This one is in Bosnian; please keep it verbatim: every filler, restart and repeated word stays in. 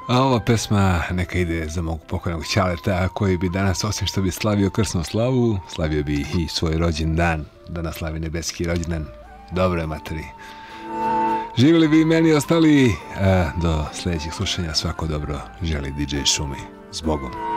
A ova pesma neka ide za mog pokojnog ćaleta koji bi danas, osim što bi slavio krsnu slavu, slavio bi i svoj rođendan, da naslavi nebeski rođendan. Dobro je, materi. Živjeli bi meni ostali, a do sljedećih slušanja svako dobro želi D J Šumi. S Bogom.